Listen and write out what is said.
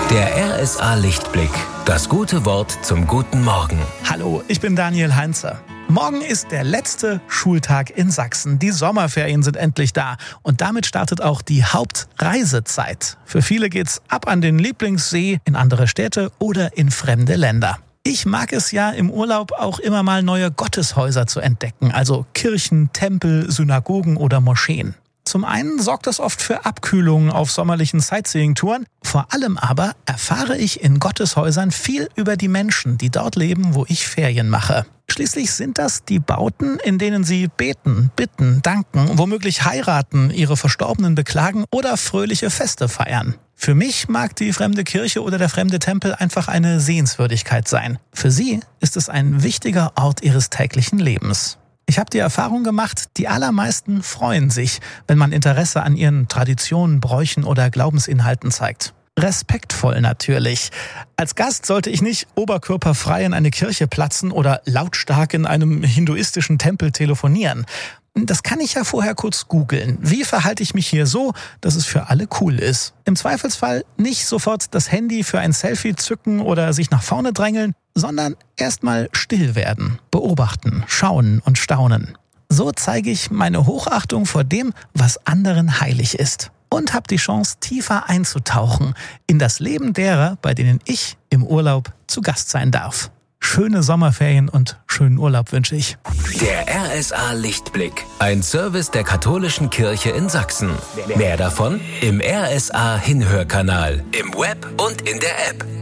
Der RSA Lichtblick. Das gute Wort zum guten Morgen. Hallo, ich bin Daniel Heinze. Morgen ist der letzte Schultag in Sachsen. Die Sommerferien sind endlich da. Und damit startet auch die Hauptreisezeit. Für viele geht's ab an den Lieblingssee, in andere Städte oder in fremde Länder. Ich mag es ja im Urlaub auch immer mal neue Gotteshäuser zu entdecken. Also Kirchen, Tempel, Synagogen oder Moscheen. Zum einen sorgt das oft für Abkühlungen auf sommerlichen Sightseeing-Touren. Vor allem aber erfahre ich in Gotteshäusern viel über die Menschen, die dort leben, wo ich Ferien mache. Schließlich sind das die Bauten, in denen sie beten, bitten, danken, womöglich heiraten, ihre Verstorbenen beklagen oder fröhliche Feste feiern. Für mich mag die fremde Kirche oder der fremde Tempel einfach eine Sehenswürdigkeit sein. Für sie ist es ein wichtiger Ort ihres täglichen Lebens. Ich habe die Erfahrung gemacht, die allermeisten freuen sich, wenn man Interesse an ihren Traditionen, Bräuchen oder Glaubensinhalten zeigt. Respektvoll natürlich. Als Gast sollte ich nicht oberkörperfrei in eine Kirche platzen oder lautstark in einem hinduistischen Tempel telefonieren. Das kann ich ja vorher kurz googeln. Wie verhalte ich mich hier so, dass es für alle cool ist? Im Zweifelsfall nicht sofort das Handy für ein Selfie zücken oder sich nach vorne drängeln, sondern erstmal still werden, beobachten, schauen und staunen. So zeige ich meine Hochachtung vor dem, was anderen heilig ist. Und habe die Chance, tiefer einzutauchen in das Leben derer, bei denen ich im Urlaub zu Gast sein darf. Schöne Sommerferien und schönen Urlaub wünsche ich. Der RSA Lichtblick. Ein Service der Katholischen Kirche in Sachsen. Mehr davon im RSA Hinhörkanal, im Web und in der App.